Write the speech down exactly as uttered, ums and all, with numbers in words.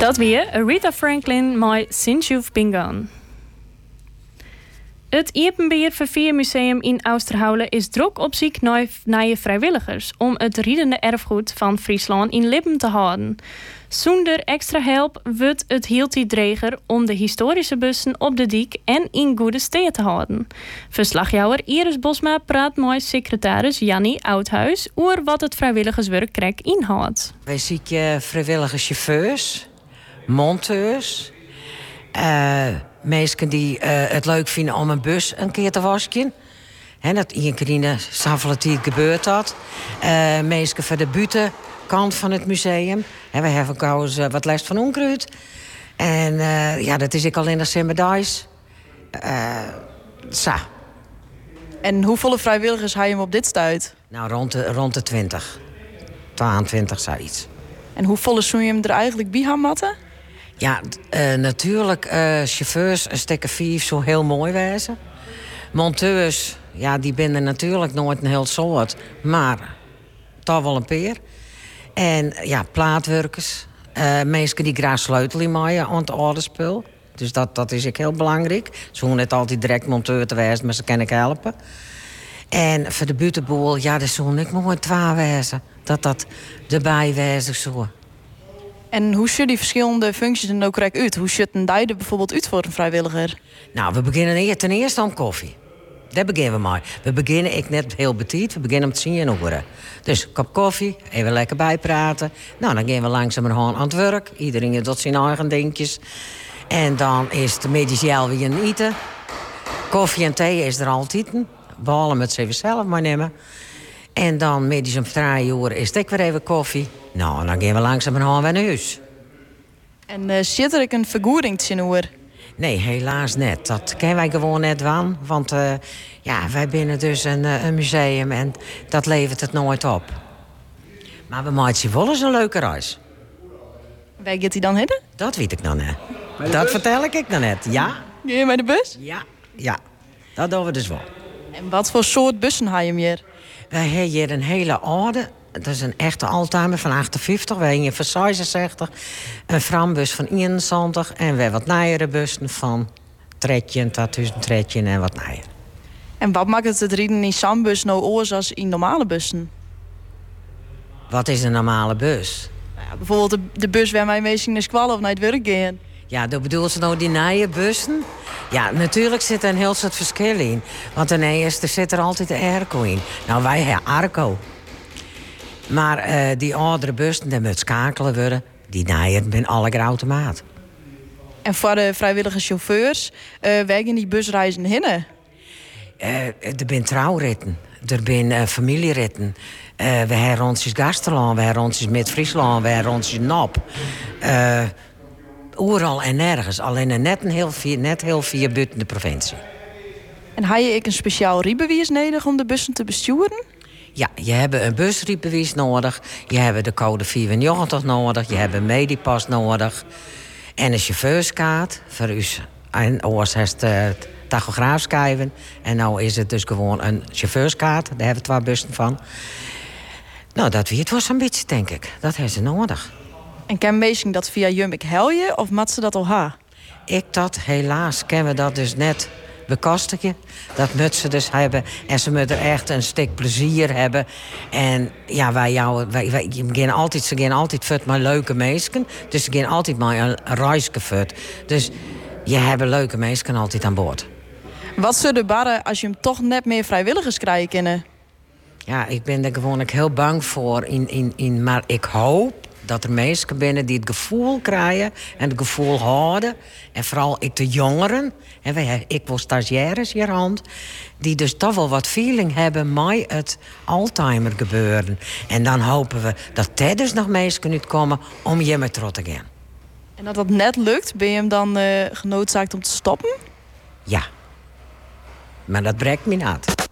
Dat weer Aretha Franklin met Since You've Been Gone. Het Iepenbeer Verveermuseum in Oosterhoule is druk op zoek naar, naar je vrijwilligers om het riedende erfgoed van Friesland in leven te houden. Zonder extra hulp wordt het hield dreger om de historische bussen op de Diek en in goede steed te houden. Verslagjouwer Iris Bosma praat met secretaris Jannie Oudhuis over wat het vrijwilligerswerk krek inhoudt. Wij zien vrijwillige chauffeurs, monteurs, uh, mensen die uh, het leuk vinden om een bus een keer te wassen. He, dat in Krine Savalatiet gebeurt dat. Uh, mensen van de buitenkant van het museum. He, we hebben ook uh, wat les van onkruid. En uh, ja, dat is ik al in de Semmerdijs. Uh, Sa. En hoeveel vrijwilligers haal je hem op dit stuit? Nou, rond de, rond de twintig. tweeëntwintig, zoiets. En hoeveel zou je hem er eigenlijk bij gaan matten? Ja, uh, natuurlijk, uh, chauffeurs, een stekker vier zo heel mooi wezen. Monteurs, ja, die binnen natuurlijk nooit een heel soort, maar toch wel een peer. En ja, plaatwerkers, uh, mensen die graag sleutelen maaien aan het oude spul. Dus dat, dat is ook heel belangrijk. Ze hoeven net altijd direct monteur te wezen, maar ze kunnen ik helpen. En voor de buitenboel, ja, dat zou ik mooi twee wezen. Dat dat erbij wezen zo. En hoe ziet die verschillende functies er nou correct uit? Hoe ziet een dijde bijvoorbeeld uit voor een vrijwilliger? Nou, we beginnen hier ten eerste om koffie. Daar beginnen we mee. We beginnen, ik net heel betiet, we beginnen om tien uur. Dus kop koffie, even lekker bijpraten. Nou, dan gaan we langzamerhand aan het werk. Iedereen doet zijn eigen dingetjes. En dan is de medicijl weer een eten. Koffie en thee is er altijd. Behalve met ze zelf maar nemen. En dan medisch om drie uur is het weer even koffie. Nou, en dan gaan we langzamerhand weer naar huis. En uh, zit er ook een vergoeding te zien hoor? Nee, helaas net. Dat kennen wij gewoon net van. Want uh, ja, wij binnen dus een, uh, een museum en dat levert het nooit op. Maar we maken wel eens een leuke reis. Waar gaat hij dan heen? Dat weet ik nog net. Dat vertel ik nog net, ja. Ga je met de bus? Ja, ja. Dat doen we dus wel. En wat voor soort bussen haal je hem hier? Wij hebben hier een hele oude. Dat is een echte oldtimer van achtenvijftig. We hebben hier van zesenzestig. Een frambus van eenenzeventig. En we hebben wat nijere bussen van tretjen, duizend tretjen en wat nijer. En wat maakt het het rijden in zo'n bus nou oors als in normale bussen? Wat is een normale bus? Nou ja, bijvoorbeeld de, de bus waar wij meestal naar school of naar het werk gaan. Ja, dat bedoelt ze nou die nije bussen? Ja, natuurlijk zit er een heel soort verschil in. Want ten eerste zit er altijd de airco in. Nou, wij hebben arco. Maar uh, die oudere bussen, die moeten schakelen worden. Die naaien met alle automaat. En voor de vrijwillige chauffeurs, uh, waar gaan die busreizen heen? Uh, er zijn trouwritten, er zijn uh, familieritten. Uh, we hebben rondjes Gasterland, we hebben rondjes met Friesland, we hebben rondjes Nop. Uh, Overal en nergens, alleen net een heel vier, net heel vier buiten de provincie. En heb je ook een speciaal rijbewijs nodig om de bussen te besturen? Ja, je hebt een busrijbewijs nodig. Je hebt de code vierennegentig nodig. Je hebt een medipas nodig. En een chauffeurskaart voor u. En oors heeft de tachograaf schrijven. En nu is het dus gewoon een chauffeurskaart. Daar hebben we twee bussen van. Nou, dat weet was een beetje, denk ik. Dat hebben ze nodig. En ken mensen dat via Jummik helje of mat ze dat al ha? Ik dat, helaas, kennen we dat dus net bekostigen. Dat moet ze dus hebben. En ze moeten echt een stuk plezier hebben. En ja, wij jou, wij, wij gaan altijd, ze gaan altijd vet met leuke mensen. Dus ze gaan altijd maar een reisje vet. Dus je hebt leuke mensen altijd aan boord. Wat zullen de barren als je hem toch net meer vrijwilligers krijgen kunnen? Ja, ik ben er gewoon heel bang voor. In, in, in, maar ik hoop dat er mensen binnen die het gevoel krijgen en het gevoel houden. En vooral ik de jongeren, en wij, ik wil stagiaires hier hand, die dus toch wel wat feeling hebben met het Alzheimer gebeuren. En dan hopen we dat er dus nog mensen kunnen komen om je met trots te gaan. En dat dat net lukt, ben je hem dan uh, genoodzaakt om te stoppen? Ja. Maar dat breekt me niet.